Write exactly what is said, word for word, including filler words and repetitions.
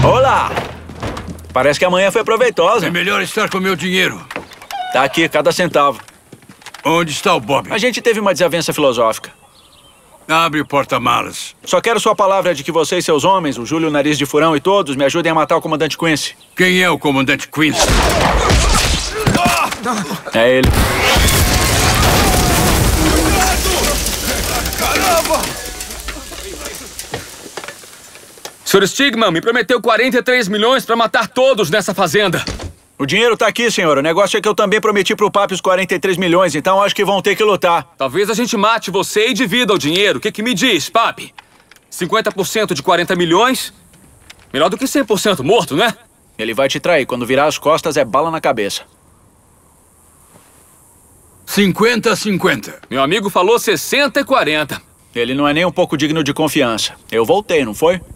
Olá! Parece que amanhã foi proveitosa. É melhor estar com meu dinheiro. Tá aqui, cada centavo. Onde está o Bob? A gente teve uma desavença filosófica. Abre o porta-malas. Só quero sua palavra de que você e seus homens, o Júlio Nariz de Furão e todos, me ajudem a matar o comandante Quincy. Quem é o comandante Quincy? É ele. Caramba! senhor Stigman me prometeu quarenta e três milhões para matar todos nessa fazenda. O dinheiro tá aqui, senhor. O negócio é que eu também prometi pro Papi os quarenta e três milhões, então acho que vão ter que lutar. Talvez a gente mate você e divida o dinheiro. O que que me diz, Papi? cinquenta por cento de quarenta milhões? Melhor do que cem por cento morto, né? Ele vai te trair. Quando virar as costas, é bala na cabeça. cinquenta a cinquenta. Meu amigo falou sessenta e quarenta. Ele não é nem um pouco digno de confiança. Eu voltei, não foi?